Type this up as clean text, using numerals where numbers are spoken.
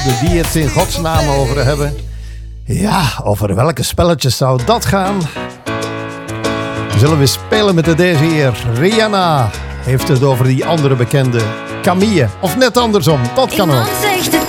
Die het in godsnaam over hebben. Ja, over welke spelletjes zou dat gaan? Zullen we spelen met deze hier? Rihanna heeft het over die andere bekende Camille. Of net andersom, dat kan ook. Iemand zegt het